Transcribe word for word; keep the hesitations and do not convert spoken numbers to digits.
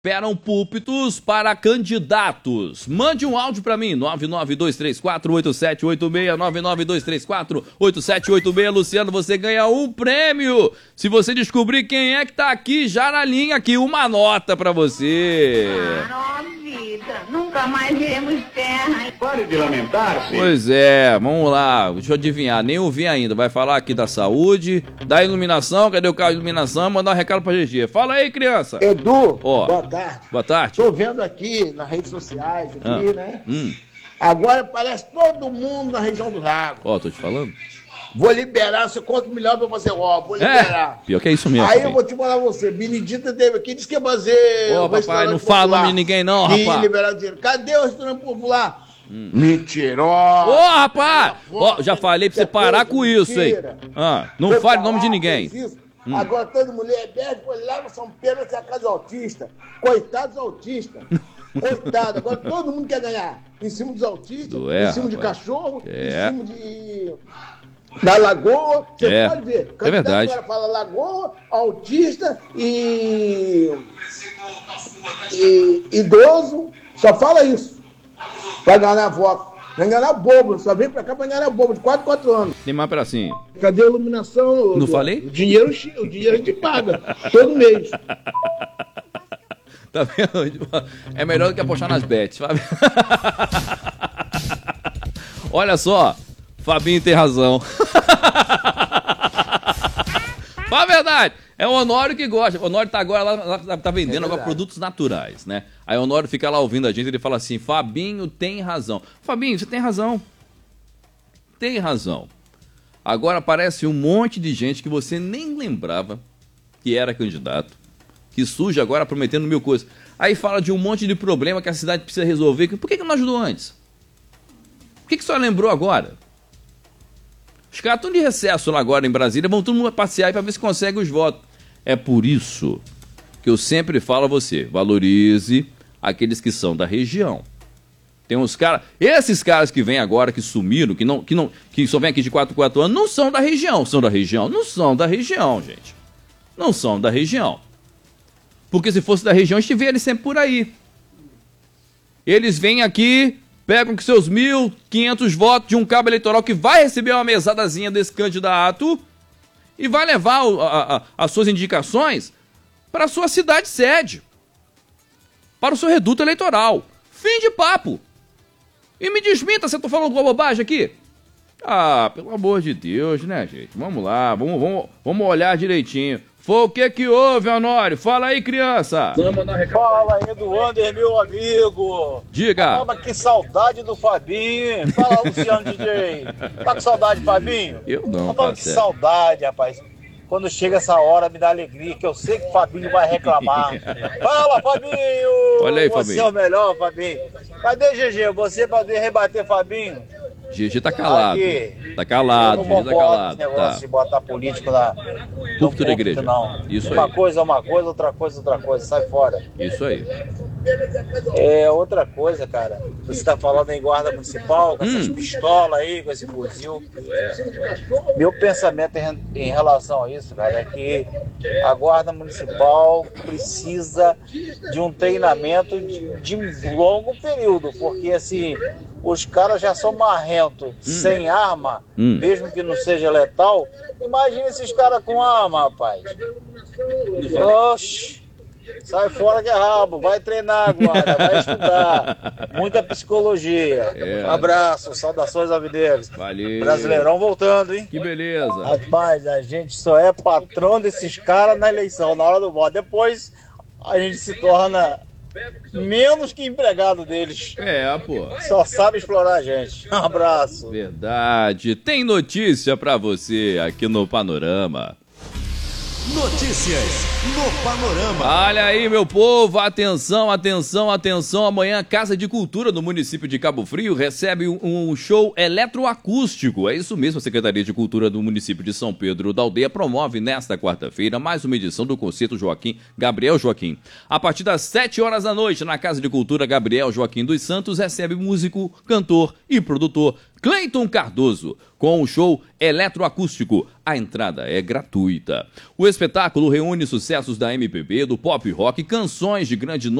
Esperam púlpitos para candidatos. Mande um áudio para mim, nove nove dois três quatro oito sete oito seis, nove nove dois três quatro oito sete oito seis. Luciano, você ganha um prêmio. Se você descobrir quem é que tá aqui, já na linha aqui, uma nota para você. Ah, vida, nunca mais iremos terra. Pare de lamentar-se. Pois é, vamos lá, deixa eu adivinhar, nem ouvi ainda. Vai falar aqui da saúde, da iluminação, cadê o carro de iluminação? Mandar um recado pra G G. Fala aí, criança. Edu, Ó, boa tarde. Boa tarde. Tô vendo aqui nas redes sociais, aqui, Ah, né? Hum. Agora parece todo mundo na região do Lago. Ó, tô te falando. Vou liberar, você conta melhor pra você, ó, vou É, liberar. pior que é isso mesmo. Aí eu também. vou te falar você, Benedita teve aqui, disse que ia fazer... Ô, um papai, restaurante não fala popular. nome de ninguém não, Que ia rapaz. liberar dinheiro. Cadê o restaurante popular? Hum. Mentirosa. Ô, rapaz! Ó, já falei pra você parar com isso, hein? Ah, não Foi fale pra nome lá, de ninguém. fez isso. Hum. Agora toda mulher bebe, foi lá no São Pedro, essa casa autista. Coitados autistas. Coitado, agora todo mundo quer ganhar. Em cima dos autistas, É, em cima de rapaz. cachorro, É. em cima de... da lagoa. Você É, pode ver. é Candidato verdade. agora fala lagoa, autista e... e idoso. Só fala isso. Vai ganhar voto. Vai enganar bobo, só vem pra cá pra enganar bobo, de quatro, quatro anos. Tem mais pedacinho. Cadê a iluminação? Não o, falei? O dinheiro, o dinheiro a gente paga, todo mês. Tá vendo? É melhor do que apostar nas bets, sabe? Olha só, Fabinho tem razão. Fala a verdade. É o Honório que gosta. O Honório tá agora lá, lá tá vendendo É agora produtos naturais, né? Aí o Honório fica lá ouvindo a gente e ele fala assim: Fabinho tem razão. Fabinho, você tem razão. Tem razão. Agora aparece um monte de gente que você nem lembrava que era candidato, que surge agora prometendo mil coisas. Aí fala de um monte de problema que a cidade precisa resolver. Por que que não ajudou antes? Por que que só lembrou agora? Os caras estão de recesso lá agora em Brasília, vão todo mundo passear aí para ver se consegue os votos. É por isso que eu sempre falo a você, valorize aqueles que são da região. Tem uns caras, esses caras que vêm agora, que sumiram, que, não, que, não, que só vêm aqui de quatro em quatro anos, não são da região. São da região? Não são da região, gente. Não são da região. Porque se fosse da região, a gente vê eles sempre por aí. Eles vêm aqui, pegam com seus mil e quinhentos votos de um cabo eleitoral que vai receber uma mesadazinha desse candidato e vai levar o, a, a, as suas indicações para a sua cidade sede, para o seu reduto eleitoral. Fim de papo. E me desminta se eu tô falando alguma bobagem aqui. Ah, pelo amor de Deus, né, gente? Vamos lá, vamos, vamos, vamos olhar direitinho. Foi o que que houve, Honório? Fala aí, criança. Fala aí do Wander, meu amigo. Diga. Caramba, que saudade do Fabinho. Fala, Luciano D J. Tá com saudade, Fabinho? Eu não, Tô falando tá que certo. saudade, rapaz. Quando chega essa hora, me dá alegria, que eu sei que o Fabinho vai reclamar. Fala, Fabinho! Olha aí, Você Fabinho. é o melhor, Fabinho. Cadê G G? Você pra poder rebater Fabinho? G G tá calado. Aqui. Tá calado, Eu G não G tá concordo com calado. esse negócio Tá. de botar político na... Púlpito da igreja. Não. Isso uma aí. coisa é uma coisa, outra coisa é outra coisa. Sai fora. Isso aí. É outra coisa, cara. Você tá falando em guarda municipal, com essas Hum. pistolas aí, com esse fuzil. Meu pensamento em, em relação a isso, cara, é que a guarda municipal precisa de um treinamento de, de um longo período, porque assim, os caras já são marrentos, sem arma, Hum. mesmo que não seja letal. Imagina esses caras com arma, rapaz. Oxi. Sai fora que é rabo, vai treinar, guarda, vai estudar. Muita psicologia. É. Abraço, saudações avideiros. Valeu. Brasileirão voltando, hein? Que beleza. Rapaz, a gente só é patrão desses caras na eleição, na hora do voto. Depois a gente se torna menos que empregado deles. É, pô. Só sabe explorar a gente. Um abraço. Verdade. Tem notícia pra você aqui no Panorama. Notícias no Panorama. Olha aí, meu povo, atenção, atenção, atenção. Amanhã a Casa de Cultura do município de Cabo Frio recebe um, um show eletroacústico. É isso mesmo, a Secretaria de Cultura do município de São Pedro da Aldeia promove nesta quarta-feira mais uma edição do Concerto Joaquim Gabriel Joaquim. A partir das sete horas da noite, na Casa de Cultura Gabriel Joaquim dos Santos, recebe músico, cantor e produtor Cleiton Cardoso, com o show eletroacústico. A entrada é gratuita. O espetáculo reúne sucesso sucessos da M P B, do pop rock, canções de grande